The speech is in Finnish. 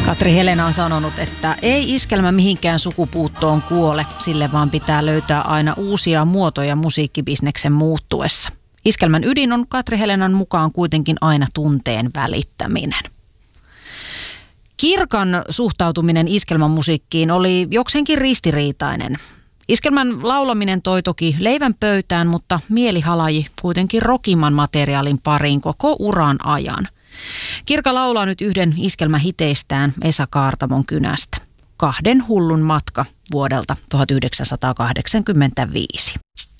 Katri Helena on sanonut, että ei iskelmä mihinkään sukupuuttoon kuole, sille vaan pitää löytää aina uusia muotoja musiikkibisneksen muuttuessa. Iskelmän ydin on Katri Helenan mukaan kuitenkin aina tunteen välittäminen. Kirkan suhtautuminen iskelmän musiikkiin oli jokseenkin ristiriitainen. Iskelmän laulaminen toi toki leivän pöytään, mutta mieli halaji kuitenkin rockimman materiaalin pariin koko uran ajan. Kirka laulaa nyt yhden iskelmähiteistään Esa Kaartamon kynästä. 2 hullun matka vuodelta 1985.